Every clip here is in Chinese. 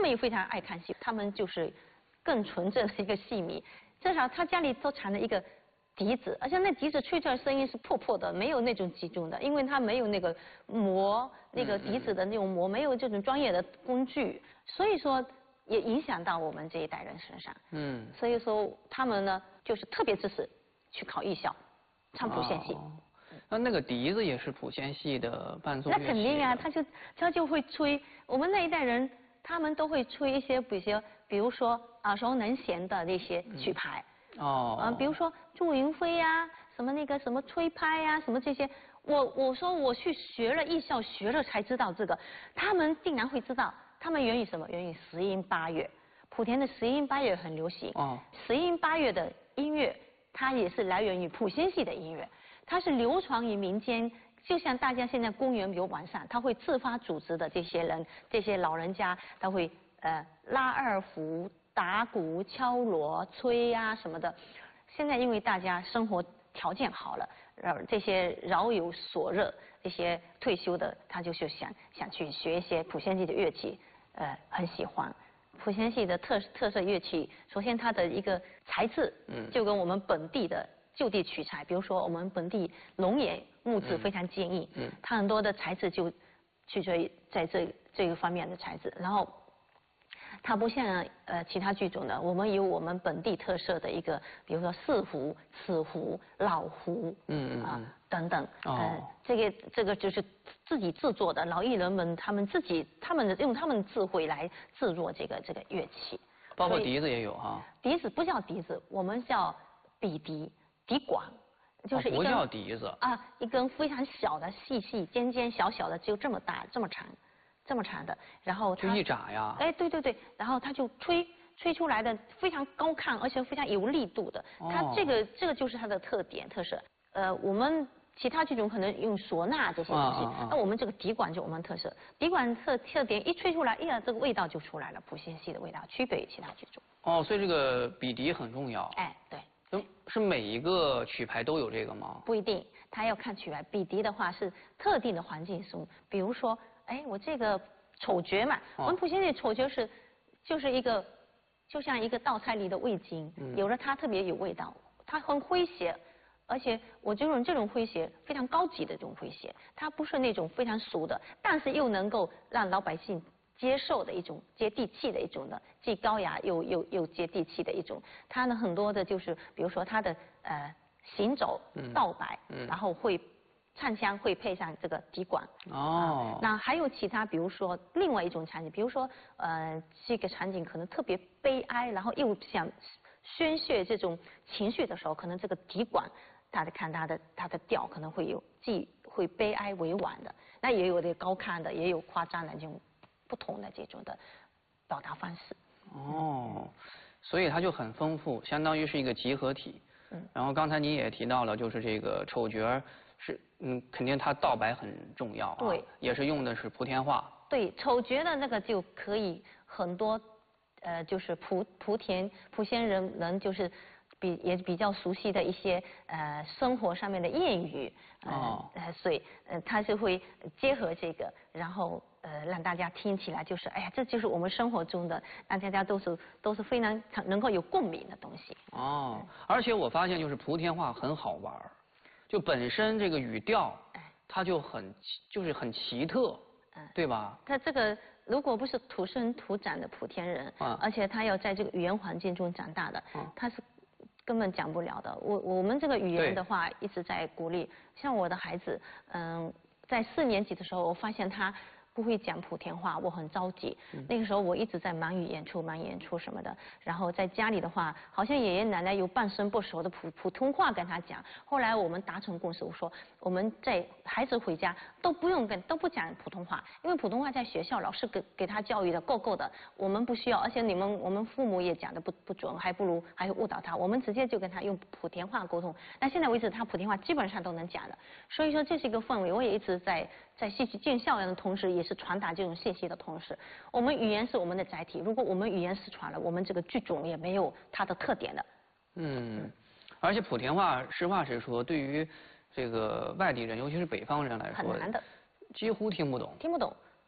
们也非常爱看戏，他们就是更纯正的一个戏迷。至少他家里都藏了一个笛子，而且那笛子吹出来声音是破破的，没有那种集中的，因为他没有那个磨那个笛子的那种磨，没有这种专业的工具，所以说也影响到我们这一代人身上。所以说他们呢就是特别支持去考艺校，唱谱线戏。 那个笛子也是谱线戏的伴奏乐器。 那肯定啊，他就会吹。我们那一代人，他们都会吹一些比如说耳熟能详的那些曲牌。比如说祝云飞呀，什么那个什么吹拍呀，什么这些。我说我去学了艺校学了才知道这个，他们竟然会知道。他们源于什么？源于十音八乐。莆田的十音八乐很流行。十音八乐的音乐，它也是来源于谱线戏的音乐。它是流传于民间，就像大家现在公园，比如晚上，他会自发组织的这些人，这些老人家，他会拉二胡、打鼓、敲锣、吹啊什么的。现在因为大家生活条件好了，这些饶有所热，这些退休的，他就是想去学一些谱线戏的乐器，很喜欢。谱线戏的特色乐器，首先它的一个材质，就跟我们本地的就地取材，比如说我们本地龙眼木质非常坚硬，它很多的材质就取决于在这个方面的材质，然后它不像其他剧种的，我们有我们本地特色的一个，比如说四胡、瓷胡、老胡，等等，这个就是自己制作的，老艺人们他们用他们的智慧来制作这个乐器， 包括笛子也有哈。 笛子不叫笛子，我们叫笔笛。笛管就是一根不叫笛子一根非常小的细尖小的，只有这么大这么长的，然后就一眨呀。 对，然后它就吹出来的非常高亢，而且非常有力度的。它这个就是它的特色。我们其他剧种可能用唢呐这些东西，那我们这个笛管就我们特色。笛管特点一吹出来，这个味道就出来了，谱线戏的味道，区别于其他剧种。 所以这个笔笛很重要。 对。 是每一个曲牌都有这个吗？不一定，他要看曲牌。笔笛的话是特定的环境中，比如说，我这个丑角嘛，我们谱线戏丑角就是就像一个稻菜里的味精，有了它特别有味道，它很诙谐，而且我就用这种诙谐非常高级的这种诙谐，它不是那种非常俗的，但是又能够让老百姓接受的一种接地气的一种的，既高雅又接地气的一种。它呢很多的就是，比如说它的行走倒摆，然后会唱腔会配上这个笛管。那还有其他，比如说另外一种场景，比如说这个场景可能特别悲哀，然后又想宣泄这种情绪的时候，可能这个笛管。大家看它的调可能会有既会悲哀委婉的，那也有的高亢的，也有夸张的这种。不同的这种的表达方式。 所以它就很丰富，相当于是一个集合体。然后刚才你也提到了，就是这个丑角是肯定它倒摆很重要对， 也是用的是莆田话。 对，丑角的那个就可以很多就是莆仙人就是也比较熟悉的一些生活上面的谚语。所以它就会结合这个，然后让大家听起来就是这就是我们生活中的，让大家都是非常能够有共鸣的东西。 而且我发现就是莆田话很好玩，就本身这个语调，它就是很奇特，对吧？ 他这个如果不是土生土长的莆田人，而且他要在这个语言环境中长大的，他是根本讲不了的。我们这个语言的话一直在鼓励，像我的孩子，在4年级的时候，我发现他不会讲莆田话，我很着急。那个时候我一直在忙于演出什么的，然后在家里的话，好像爷爷奶奶有半生不熟的普通话跟他讲。后来我们达成共识，我说我们在孩子回家都不讲普通话，因为普通话在学校老师给他教育的够的，我们不需要，而且我们父母也讲的不准，还会误导他。我们直接就跟他用莆田话沟通。那现在为止，他莆田话基本上都能讲的，所以说这是一个氛围。我也一直在戏曲建校园的同时，也是传达这种信息的同时，我们语言是我们的载体。如果我们语言失传了，我们这个剧种也没有它的特点的。 而且莆田话，实话实说，对于这个外地人，尤其是北方人来说， 很难的， 几乎听不懂。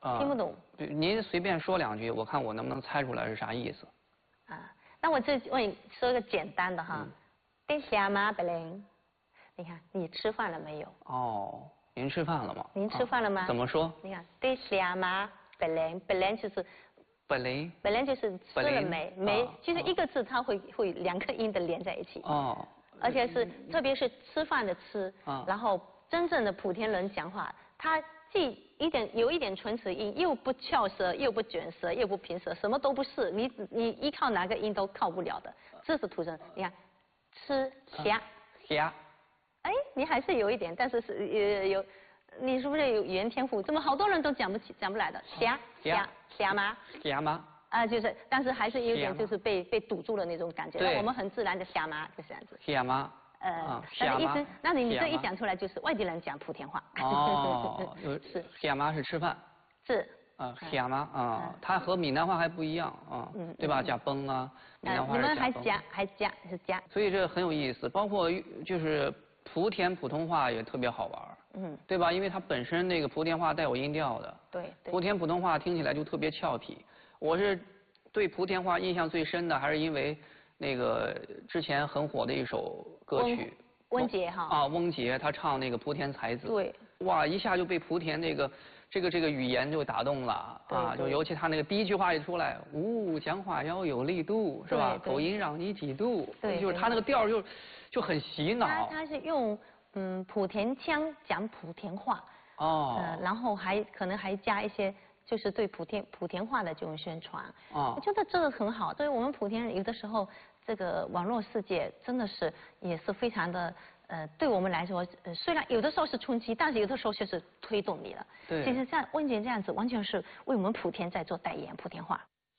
听不懂。 您随便说2句，我看我能不能猜出来是啥意思。 那我这问你说一个简单的哈，得下吗不灵？你看你吃饭了没有？ 哦，您吃饭了吗？ 您吃饭了吗？ 怎么说？ 你看得下吗不灵？不灵就是不灵。 不灵就是吃了没？没，其实一个字它会2个音的连在一起。 哦。 而且是特别是吃饭的吃，然后真正的莆田人讲话，他既有一点唇齿音，又不翘舌，又不卷舌，又不平舌，什么都不是，你依靠哪个音都靠不了的。这是土生，你看，吃虾，哎，你还是有一点，但是有，你是不是有语言天赋？怎么好多人都讲不来的？虾吗？就是，但是还是有点就是被堵住了那种感觉。 对。 我们很自然的虾吗，就是这样子。 虾吗？ 但是意思，那你这一讲出来就是外地人讲莆田话。 哦，是虾吗是吃饭。 是。 虾吗它和闽南话还不一样对吧？加崩啊，闽南话是加崩。 你们还加是加。 所以这很有意思，包括就是莆田普通话也特别好玩，对吧？因为它本身那个莆田话带有音调的。 对。 莆田普通话听起来就特别俏皮。我是对莆田话印象最深的，还是因为那个之前很火的一首歌曲。 翁杰哈。 翁杰他唱那个莆田才子。 对。 哇，一下就被莆田这个语言就打动了就尤其他那个第一句话一出来，讲话要有力度，是吧？口音让你几度，就是他那个调就很洗脑。 他是用莆田腔讲莆田话然后可能还加一些就是对莆田话的这种宣传我觉得这个很好。对于我们莆田人，有的时候这个网络世界真的是也是非常的。对我们来说，虽然有的时候是冲击，但是有的时候却是推动你了。 对。 其实像温姐这样子，完全是为我们莆田在做代言，莆田话。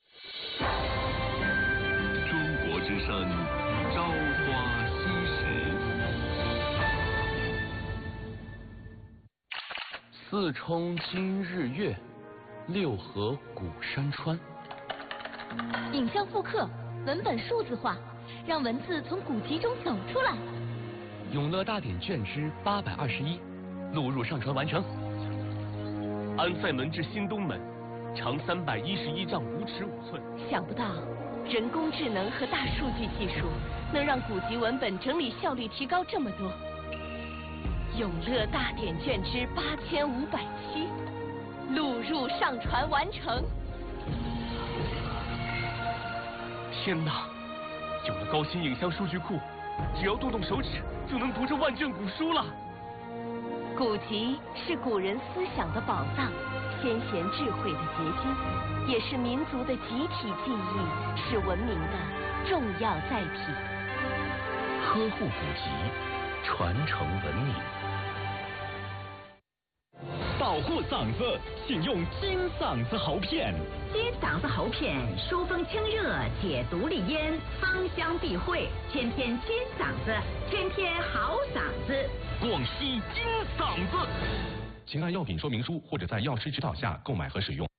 中国之声，朝花夕拾。四冲今日月，六合古山川。 影像复刻，文本数字化，让文字从古籍中走出来。 永乐大典卷之821，录入上传完成。安塞门至新东门，长311丈5尺5寸。 想不到，人工智能和大数据技术能让古籍文本整理效率提高这么多。永乐大典卷之8507，录入上传完成。 天哪，有了高新影像数据库，只要动动手指就能读这万卷古书了。 古籍是古人思想的宝藏，先贤智慧的结晶，也是民族的集体记忆，是文明的重要载体。 呵护古籍，传承文明。 保护嗓子，请用金嗓子喉片。 金嗓子喉片疏风清热，解毒利咽，芳香避秽，天天金嗓子，天天好嗓子。 广西金嗓子。请按药品说明书或者在药师指导下购买和使用。